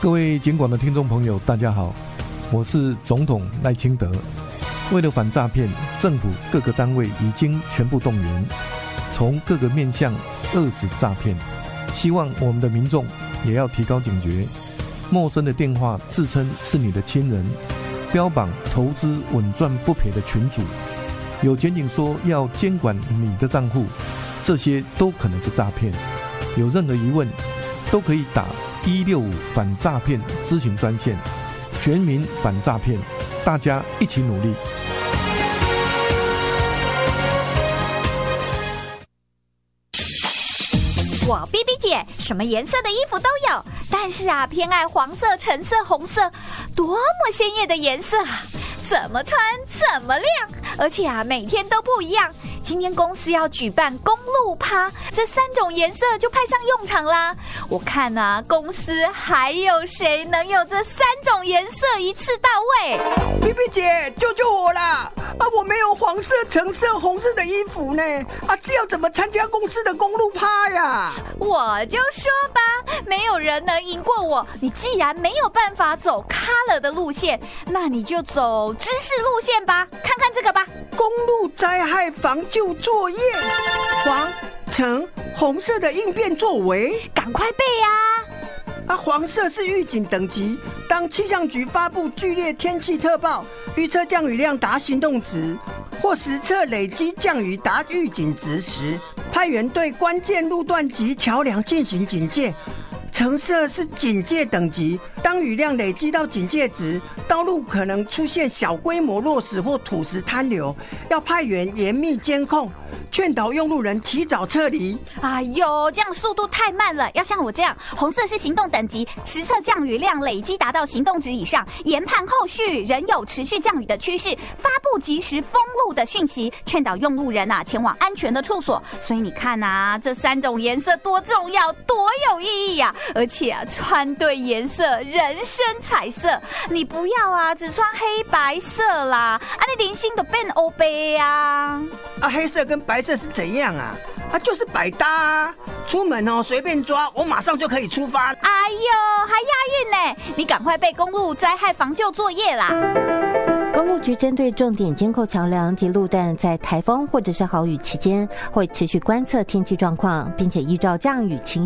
各位警广的听众朋友大家好，我是总统赖清德。为了反诈骗，政府各个单位已经全部动员，从各个面向遏止诈骗。希望我们的民众也要提高警觉，陌生的电话自称是你的亲人，标榜投资稳赚不赔的群组，有检警说要监管你的账户，这些都可能是诈骗。有任何疑问都可以打165反诈骗咨询专线，全民反诈骗，大家一起努力。 我 BB 姐什么颜色的衣服都有，但是啊，偏爱黄色、橙色、红色，多么鲜艳的颜色啊！怎么穿怎么亮，而且啊，每天都不一样。今天公司要举办公路趴，这3种颜色就派上用场啦。我看啊，公司还有谁能有这3种颜色一次到位 ？BB 姐，救救我啦！我没有黄色、橙色、红色的衣服呢。这要怎么参加公司的公路趴呀？ 我就说吧，没有人能赢过我。你既然没有办法走 color 的路线，那你就走知识路线吧。看看这个吧， 公路灾害防救作业，黄、橙、红色的应变作为， 赶快背呀！ 黄色是预警等级，当气象局发布剧烈天气特报，预测降雨量达行动值，或实测累积降雨达预警值时，派员对关键路段及桥梁进行警戒。橙色是警戒等级，当雨量累积到警戒值，道路可能出现小规模落石或土石坍流，要派员严密监控，劝导用路人提早撤离。 哎呦，这样速度太慢了，要像我这样。红色是行动等级，实测降雨量累积达到行动值以上，研判后续仍有持续降雨的趋势，发布及时封路的讯息，劝导用路人前往安全的处所。所以你看啊，这3种颜色多重要，多有意义呀！而且穿对颜色，人生彩色。你不要只穿黑白色啦，你零星的变欧杯啊！ 黑色跟白色是怎样啊？就是百搭出门随便抓，我马上就可以出发。 哎呦，还押韵呢！你赶快背公路灾害防救作业啦！ 公路局针对重点监控桥梁及路段，在台风或者是豪雨期间，会持续观测天气状况，并且依照降雨情